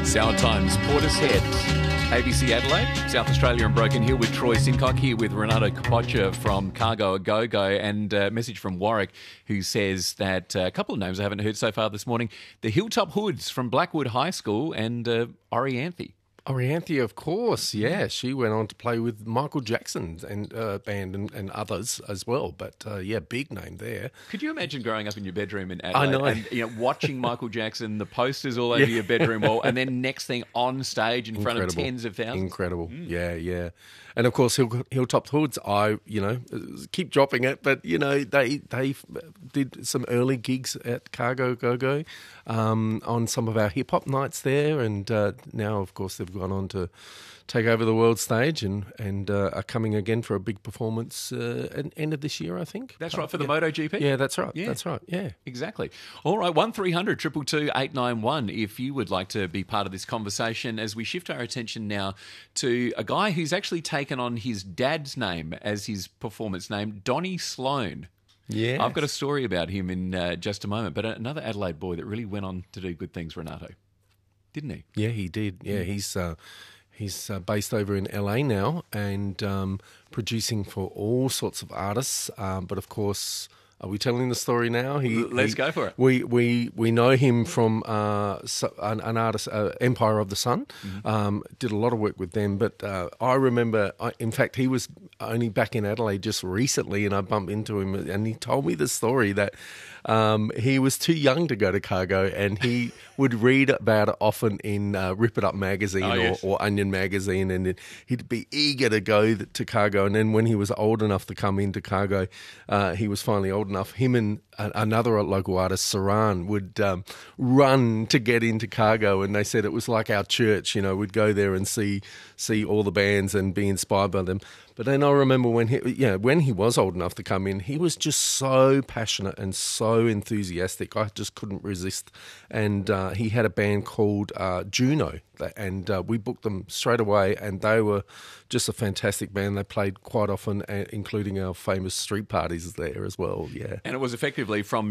Sour Times, Portishead, ABC Adelaide, South Australia and Broken Hill with Troy Sincock here with Renato Capocha from Cargo A Go-Go, and a message from Warwick who says that a couple of names I haven't heard so far this morning, the Hilltop Hoods from Blackwood High School and Orianthe. Orianthe, of course, yeah. She went on to play with Michael Jackson and band and others as well. But, yeah, big name there. Could you imagine growing up in your bedroom in Adelaide I know. and watching Michael Jackson, the posters all over your bedroom wall, and then next thing on stage in front of tens of thousands? Incredible. Yeah. And, of course, Hilltop Hoods, keep dropping it, but, they did some early gigs at Cargo Go-Go on some of our hip-hop nights there, and now, of course, they've gone on to take over the world stage and are coming again for a big performance at end of this year, I think. That's right, for the MotoGP? Yeah, that's right. That's right, yeah. Exactly. All right, 1300 222 891 if you would like to be part of this conversation as we shift our attention now to a guy who's actually taken on his dad's name as his performance name, Donnie Sloan. Yeah, I've got a story about him in just a moment, but another Adelaide boy that really went on to do good things, Renato. Didn't he? Yeah, he did. Yeah, he's based over in LA now and producing for all sorts of artists. But of course, are we telling the story now? Let's go for it. We know him from an artist, Empire of the Sun. Did a lot of work with them. But I remember, in fact, he was only back in Adelaide just recently, and I bumped into him, and he told me the story that he was too young to go to Cargo, and he would read about it often in Rip It Up magazine or Onion magazine, and he'd be eager to go to Cargo. And then when he was old enough to come into Cargo, he was finally old enough. Him and another local artist, Saran, would run to get into Cargo, and they said it was like our church. We'd go there and see all the bands and be inspired by them. But then I remember when he was old enough to come in, he was just so passionate and so enthusiastic. I just couldn't resist. And he had a band called Juno, and we booked them straight away, and they were just a fantastic band. They played quite often, including our famous street parties there as well, yeah. And it was effectively from